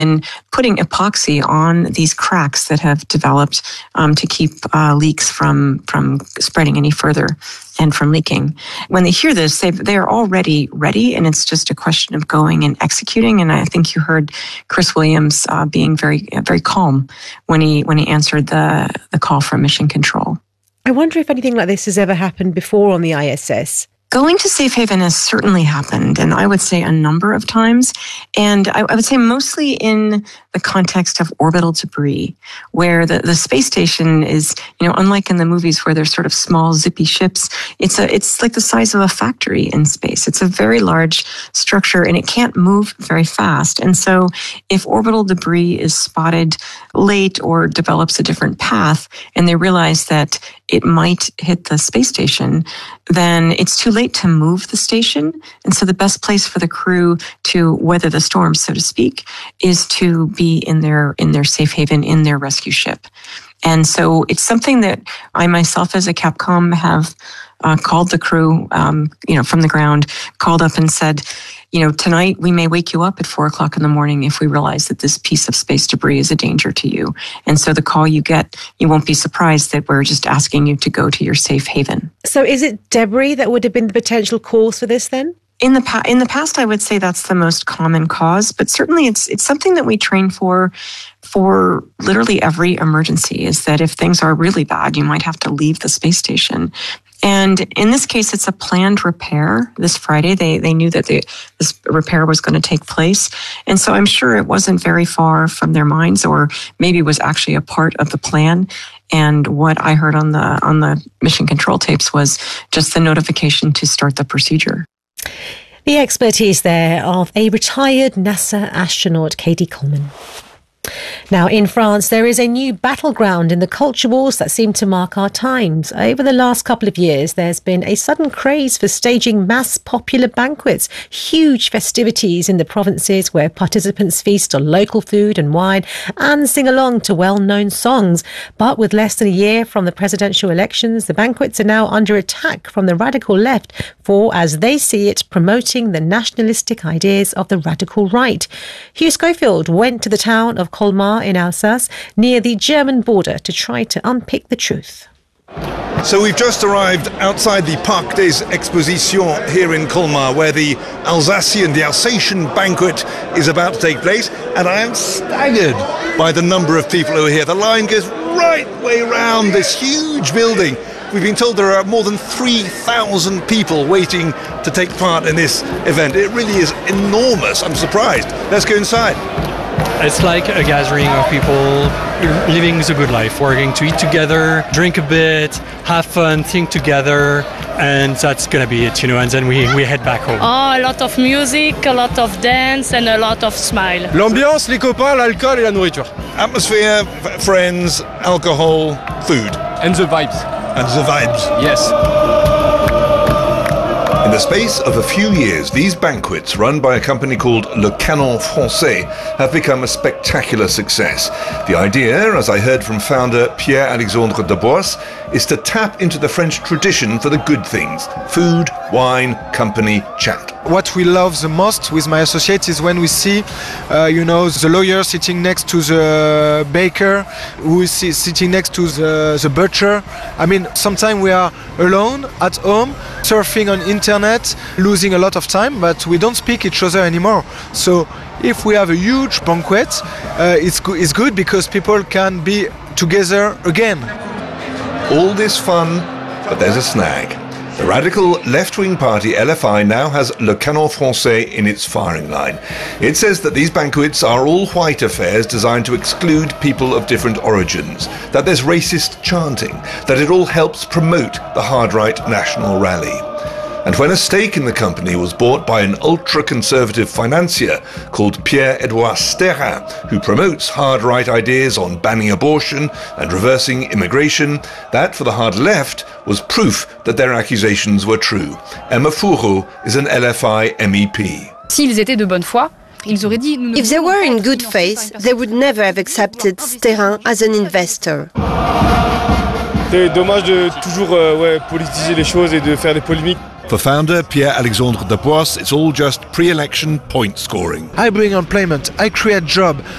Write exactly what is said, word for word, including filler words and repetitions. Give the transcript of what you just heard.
and putting epoxy on these cracks that have developed um, to keep uh, leaks from, from spreading any further and from leaking. When they hear this, they they're already ready, and it's just a question of going and executing. And I think you heard Chris Williams uh, being very very calm when he when he answered the the call from Mission Control. I wonder if anything like this has ever happened before on the I S S. Going to safe haven has certainly happened, and I would say a number of times. And I, I would say mostly in the context of orbital debris, where the, the space station is, you know, unlike in the movies where they're sort of small, zippy ships, it's a it's like the size of a factory in space. It's a very large structure, and it can't move very fast. And so if orbital debris is spotted late or develops a different path, and they realize that it might hit the space station, then it's too late to move the station. And so the best place for the crew to weather the storm, so to speak, is to be in their in their safe haven, in their rescue ship. And so it's something that I myself as a Capcom have uh, called the crew, um, you know, from the ground, called up and said, you know, tonight we may wake you up at four o'clock in the morning if we realize that this piece of space debris is a danger to you. And so the call you get, you won't be surprised that we're just asking you to go to your safe haven. So is it debris that would have been the potential cause for this then? In the pa- in the past, I would say that's the most common cause, but certainly it's it's something that we train for for literally every emergency, is that if things are really bad, you might have to leave the space station. And in this case, it's a planned repair this Friday. They they knew that the, this repair was going to take place. And so I'm sure it wasn't very far from their minds, or maybe was actually a part of the plan. And what I heard on the on the mission control tapes was just the notification to start the procedure. The expertise there of a retired NASA astronaut, Katie Coleman. Now, in France, there is a new battleground in the culture wars that seem to mark our times. Over the last couple of years, there's been a sudden craze for staging mass popular banquets, huge festivities in the provinces where participants feast on local food and wine and sing along to well-known songs. But with less than a year from the presidential elections, the banquets are now under attack from the radical left for, as they see it, promoting the nationalistic ideas of the radical right. Hugh Schofield went to the town of Colmar in Alsace, near the German border, to try to unpick the truth. So we've just arrived outside the Parc des Expositions here in Colmar, where the Alsatian, the Alsatian banquet is about to take place, and I am staggered by the number of people who are here. The line goes right way round this huge building. We've been told there are more than three thousand people waiting to take part in this event. It really is enormous. I'm surprised. Let's go inside. It's like a gathering of people living the good life. We're going to eat together, drink a bit, have fun, think together, and that's going to be it, you know, and then we, we head back home. Oh, a lot of music, a lot of dance, and a lot of smile. L'ambiance, les copains, l'alcool et la nourriture. Atmosphere, f- friends, alcohol, food. And the vibes. And the vibes. Yes. In the space of a few years, these banquets, run by a company called Le Canon Français, have become a spectacular success. The idea, as I heard from founder Pierre-Alexandre Dabois, is to tap into the French tradition for the good things: food, wine, company, chat. What we love the most with my associates is when we see, uh, you know, the lawyer sitting next to the baker, who is sitting next to the, the butcher. I mean, sometimes we are alone at home, surfing on internet, losing a lot of time, but we don't speak each other anymore. So if we have a huge banquet, uh, it's, go- it's good because people can be together again. All this fun, but there's a snag. The radical left-wing party L F I now has Le Canon Français in its firing line. It says that these banquets are all white affairs designed to exclude people of different origins, that there's racist chanting, that it all helps promote the hard-right national rally. And when a stake in the company was bought by an ultra-conservative financier called Pierre-Edouard Sterrin, who promotes hard-right ideas on banning abortion and reversing immigration, that for the hard left was proof that their accusations were true. Emma Fourreau is an L F I M E P. S'ils étaient de bonne foi, if they were in good faith, they would never have accepted Sterrin as an investor. C'est dommage de toujours euh, ouais, politiser les choses et de faire des polémiques. For founder Pierre-Alexandre Dabois, it's all just pre-election point scoring. I bring employment, I create job,